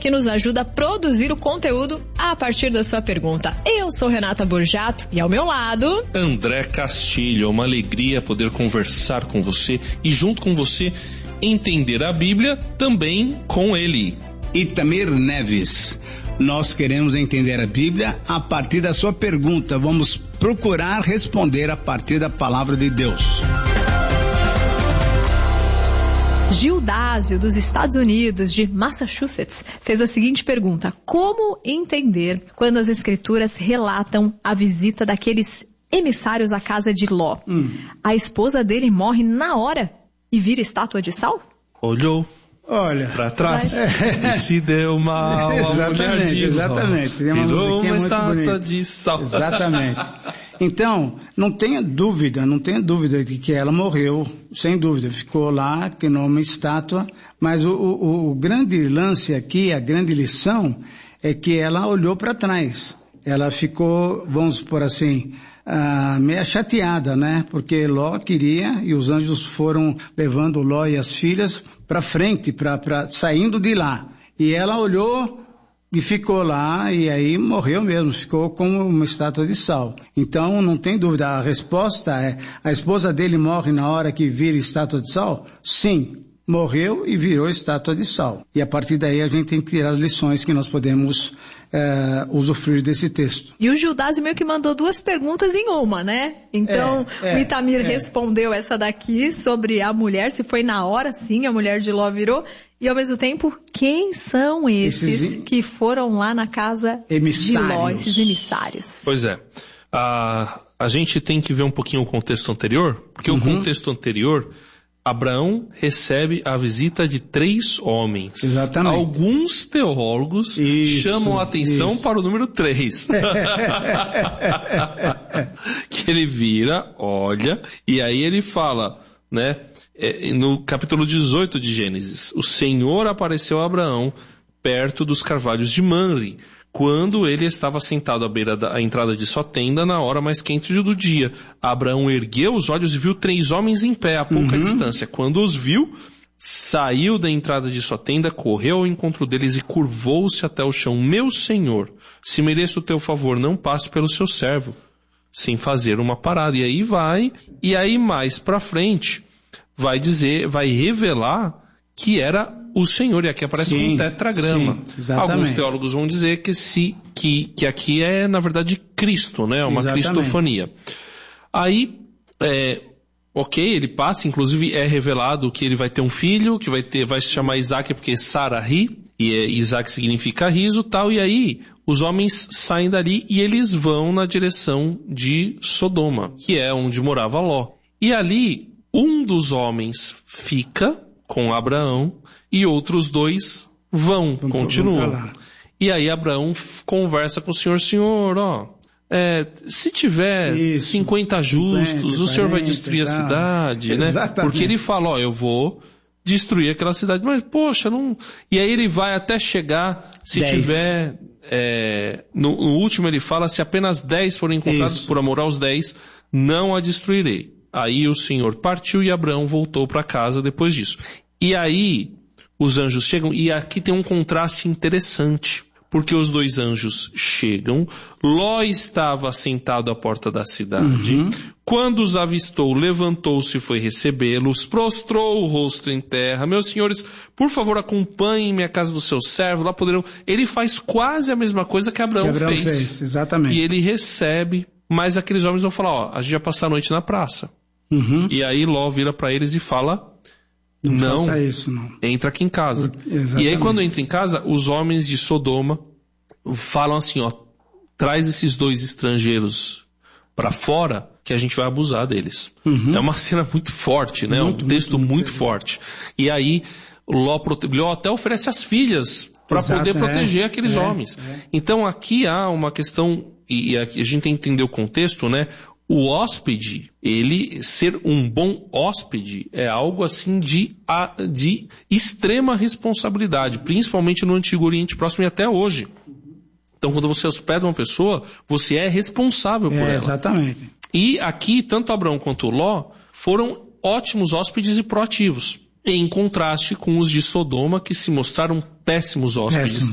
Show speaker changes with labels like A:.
A: que nos ajuda a produzir o conteúdo a partir da sua pergunta. Eu sou Renata Borjato e ao meu lado...
B: André Castilho. É uma alegria poder conversar com você e junto com você entender a Bíblia também com ele.
C: Itamir Neves. Nós queremos entender a Bíblia a partir da sua pergunta. Vamos procurar responder a partir da palavra de Deus.
A: Gildásio, dos Estados Unidos, de Massachusetts, fez a seguinte pergunta: como entender quando as escrituras relatam a visita daqueles emissários à casa de Ló? A esposa dele morre na hora e vira estátua de sal?
B: Olhou.
C: Olha,
B: para trás e se deu mal a mulher de Ló.
C: Exatamente.
B: Virou uma estátua
C: bonita
B: de sal.
C: Exatamente. Então, não tenha dúvida de que ela morreu, sem dúvida, ficou lá, que não é uma estátua, mas o grande lance aqui, a grande lição, é que ela olhou para trás. Ela ficou, vamos por assim, meio chateada, né? Porque Ló queria, e os anjos foram levando Ló e as filhas para frente, saindo de lá. E ela olhou e ficou lá, e aí morreu mesmo, ficou como uma estátua de sal. Então, não tem dúvida, a resposta é, a esposa dele morre na hora que vira estátua de sal? Sim, morreu e virou estátua de sal. E a partir daí a gente tem que tirar as lições que nós podemos usufruir desse texto.
A: E o Gildásio meio que mandou duas perguntas em uma, né? Então, o Itamir respondeu essa daqui sobre a mulher, se foi na hora, sim, a mulher de Ló virou. E ao mesmo tempo, quem são esses que foram lá na casa de Ló, esses emissários?
B: Pois é. A gente tem que ver um pouquinho o contexto anterior, porque o contexto anterior, Abraão recebe a visita de 3 homens.
C: Exatamente.
B: Alguns teólogos chamam a atenção para o número 3. Que ele vira, olha, e aí ele fala, né? No capítulo 18 de Gênesis, o Senhor apareceu a Abraão perto dos carvalhos de Manre, quando ele estava sentado à beira da entrada de sua tenda na hora mais quente do dia. Abraão ergueu os olhos e viu 3 homens em pé a pouca distância. Quando os viu, saiu da entrada de sua tenda, correu ao encontro deles e curvou-se até o chão. Meu Senhor, se mereço o teu favor, não passe pelo seu servo, sem fazer uma parada. E aí mais pra frente, vai revelar que era o Senhor, e aqui aparece com um tetragrama. Alguns teólogos vão dizer que aqui é, na verdade, Cristo, né? Uma cristofania. Aí, ele passa, inclusive é revelado que ele vai ter um filho, que vai se chamar Isaac, porque Sara ri, e Isaac significa riso, tal, e aí os homens saem dali e eles vão na direção de Sodoma, que é onde morava Ló. E ali, um dos homens fica com Abraão e outros 2 continuam. E aí Abraão conversa com o Senhor, se tiver 50 justos, o Senhor vai destruir a cidade, né? Porque ele fala, eu vou destruir aquela cidade, mas poxa, não... E aí ele vai até chegar, se
C: 10.
B: tiver... no último ele fala, se apenas 10 forem encontrados por amor aos 10, não a destruirei. Aí o Senhor partiu e Abraão voltou para casa depois disso. E aí os anjos chegam, e aqui tem um contraste interessante, porque os 2 anjos chegam, Ló estava sentado à porta da cidade, quando os avistou, levantou-se e foi recebê-los, prostrou o rosto em terra. Meus senhores, por favor, acompanhem-me à casa do seu servo, lá poderão... Ele faz quase a mesma coisa que Abraão fez.
C: Exatamente.
B: E ele recebe, mas aqueles homens vão falar, a gente vai passar a noite na praça. E aí Ló vira para eles e fala, não faça isso, não. Entra aqui em casa. E aí quando entra em casa, os homens de Sodoma falam assim, traz esses 2 estrangeiros para fora que a gente vai abusar deles. É uma cena muito forte, né? Um texto muito forte. E aí Ló até oferece as filhas para poder proteger aqueles homens. Então aqui há uma questão, e aqui a gente tem que entender o contexto, né? O hóspede, ele ser um bom hóspede é algo assim de extrema responsabilidade, principalmente no Antigo Oriente Próximo e até hoje. Então quando você hospeda uma pessoa, você é responsável por ela.
C: Exatamente.
B: E aqui, tanto Abraão quanto Ló foram ótimos hóspedes e proativos, em contraste com os de Sodoma, que se mostraram péssimos hóspedes.